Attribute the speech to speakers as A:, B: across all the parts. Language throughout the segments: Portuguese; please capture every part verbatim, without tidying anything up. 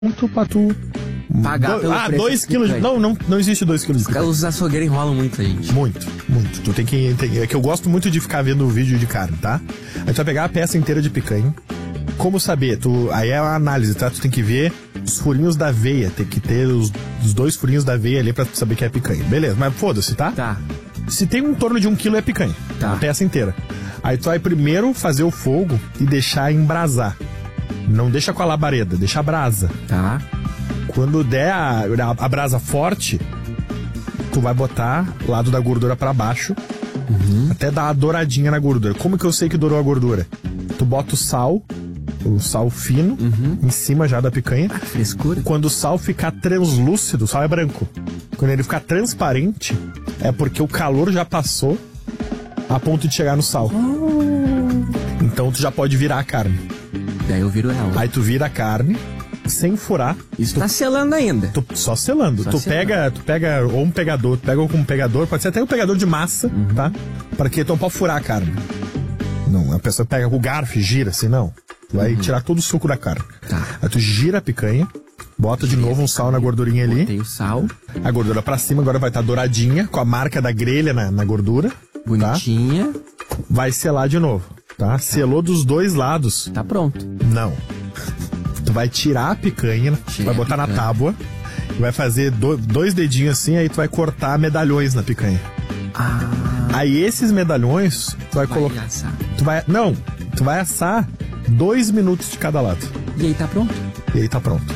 A: ponto pra tu
B: pagar
A: do,
B: pelo
A: ah,
B: preço
A: dois quilos. Não, não, não existe dois quilos.
B: Os açougueiros enrolam muito a gente.
A: Muito, muito. Tu tem que. Tem, é que eu gosto muito de ficar vendo o vídeo de carne, tá? Aí tu vai pegar a peça inteira de picanha. Como saber? Tu, aí é uma análise, tá? Tu tem que ver os furinhos da veia. Tem que ter os, os dois furinhos da veia ali pra tu saber que é picanha. Beleza, mas foda-se, tá?
B: Tá.
A: Se tem um torno de um quilo é picanha.
B: Tá.
A: A peça inteira. Aí tu vai primeiro fazer o fogo e deixar embrasar. Não deixa com a labareda, deixa a brasa.
B: Tá.
A: Quando der a, a, a brasa forte, tu vai botar o lado da gordura pra baixo, uhum. até dar uma douradinha na gordura. Como que eu sei que dourou a gordura? Tu bota o sal, o sal fino, uhum. em cima já da picanha.
B: Ah, frescura.
A: Quando o sal ficar translúcido, o sal é branco. Quando ele ficar transparente, é porque o calor já passou a ponto de chegar no sal. Oh. Então tu já pode virar a carne.
B: Daí eu viro ela.
A: Aí tu vira a carne, sem furar.
B: Isso
A: tu,
B: tá selando ainda.
A: Tu, só selando. Só tu, selando. Pega, tu pega ou um pegador, tu pega com um pegador, pode ser até um pegador de massa, uhum. tá? Porque tu não pode furar a carne. Não, a pessoa pega o garfo e gira assim, não. Tu vai uhum. tirar todo o suco da carne.
B: Tá.
A: Aí tu gira a picanha, bota de novo um sal na gordurinha ali.
B: Botei o sal.
A: A gordura pra cima agora vai estar tá douradinha, com a marca da grelha na, na gordura.
B: Bonitinha.
A: Tá? Vai selar de novo, tá? Selou dos dois lados.
B: Tá pronto.
A: Não. Tu vai tirar a picanha, Tirei vai botar picanha. na tábua, vai fazer do, dois dedinhos assim, aí tu vai cortar medalhões na picanha.
B: Ah.
A: Aí esses medalhões, tu vai, vai colocar.
B: Assar.
A: Tu vai. Não, tu vai assar dois minutos de cada lado.
B: E aí tá pronto?
A: E aí tá pronto.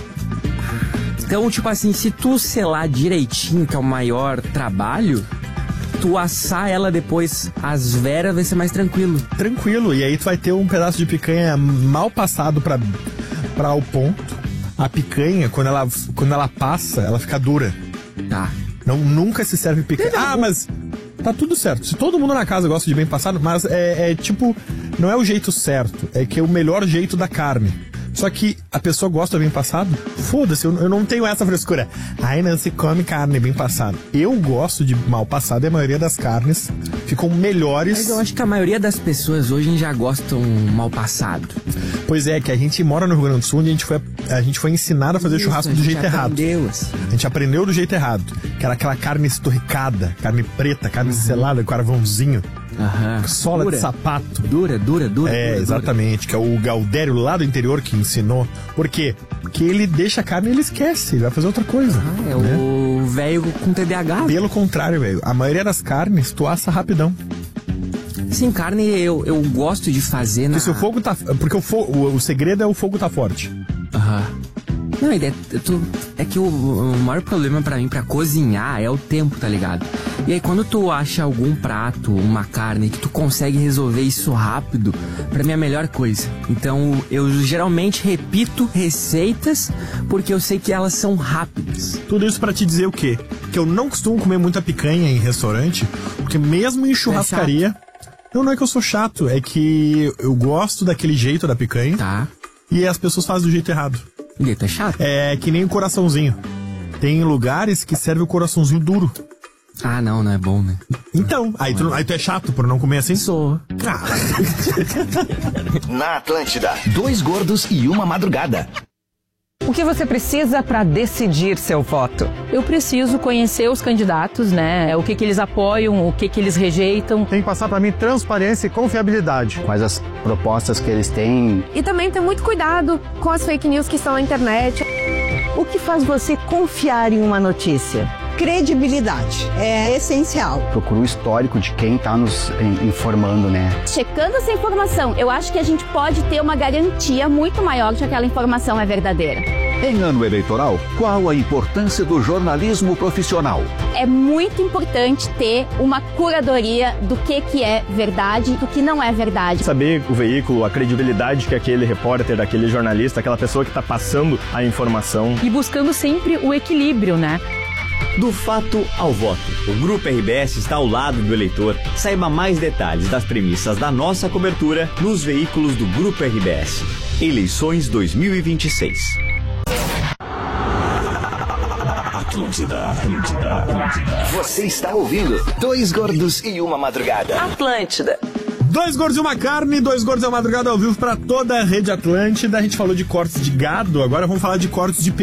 B: Então, tipo assim, se tu selar direitinho, que é o maior trabalho, tu assar ela depois às veras vai ser mais tranquilo.
A: Tranquilo, e aí tu vai ter um pedaço de picanha mal passado pra, pra o ponto. A picanha, quando ela, quando ela passa, ela fica dura.
B: Tá.
A: Não, nunca se serve picanha.
B: Tem
A: ah, algum... mas tá tudo certo. Se todo mundo na casa gosta de bem passado, mas é, é tipo, não é o jeito certo, é que é o melhor jeito da carne. Só que a pessoa gosta bem passado? Foda-se, eu, eu não tenho essa frescura. Ai, não se come carne bem passada. Eu gosto de mal passado e a maioria das carnes ficam melhores.
B: Mas eu acho que a maioria das pessoas hoje já gostam mal passado.
A: Pois é, que a gente mora no Rio Grande do Sul e a gente foi, a gente foi ensinado a fazer Isso, churrasco do jeito errado.
B: Assim.
A: A gente aprendeu do jeito errado. Que era aquela carne esturricada, carne preta, carne uhum. selada, com carvãozinho.
B: Aham.
A: Sola
B: dura.
A: de sapato.
B: Dura, dura, dura.
A: É,
B: dura,
A: exatamente.
B: Dura.
A: Que é o Galdério lá do interior que ensinou. Por quê? Porque ele deixa a carne e ele esquece. Ele vai fazer outra coisa.
B: Ah, é
A: né?
B: o velho com T D A H.
A: Pelo contrário, velho. A maioria das carnes tu assa rapidão.
B: Sim, carne eu, eu gosto de fazer na...
A: Porque, se o, fogo tá, porque o, fogo, o, o segredo é o fogo tá forte.
B: Aham. Não, a ideia é, tu, é que o, o maior problema pra mim, pra cozinhar, é o tempo, tá ligado? E aí quando tu acha algum prato, uma carne, que tu consegue resolver isso rápido, pra mim é a melhor coisa. Então eu geralmente repito receitas, porque eu sei que elas são rápidas.
A: Tudo isso pra te dizer o quê? Que eu não costumo comer muita picanha em restaurante, porque mesmo em churrascaria... É não, não é que eu sou chato, é que eu gosto daquele jeito da picanha.
B: Tá.
A: E as pessoas fazem do jeito errado.
B: O jeito é chato?
A: É que nem o coraçãozinho. Tem lugares que serve o coraçãozinho duro.
B: Ah, não, não é bom, né?
A: Então, aí tu, aí tu é chato por não comer assim?
B: Sou.
A: Ah.
C: Na Atlântida, dois gordos e uma madrugada.
D: O que você precisa para decidir seu voto?
E: Eu preciso conhecer os candidatos, né? O que, que eles apoiam, o que, que eles rejeitam.
F: Tem que passar para mim transparência e confiabilidade.
G: Quais as propostas que eles têm.
H: E também ter muito cuidado com as fake news que estão na internet.
I: O que faz você confiar em uma notícia?
J: Credibilidade é essencial.
G: Procura o histórico de quem está nos informando, né?
K: Checando essa informação, eu acho que a gente pode ter uma garantia muito maior de que aquela informação é verdadeira.
C: Em ano eleitoral, qual a importância do jornalismo profissional?
K: É muito importante ter uma curadoria do que, que é verdade e do que não é verdade.
F: Saber o veículo, a credibilidade que aquele repórter, aquele jornalista, aquela pessoa que está passando a informação.
E: E buscando sempre o equilíbrio, né?
L: Do fato ao voto. O Grupo R B S está ao lado do eleitor. Saiba mais detalhes das premissas da nossa cobertura nos veículos do Grupo R B S. Eleições dois mil e vinte e seis.
C: Atlântida, Atlântida, Atlântida. Você está ouvindo Dois Gordos e uma Madrugada.
D: Atlântida.
A: Dois gordos e uma carne, dois gordos é uma madrugada ao vivo pra toda a Rede Atlântida. A gente falou de cortes de gado, agora vamos falar de cortes de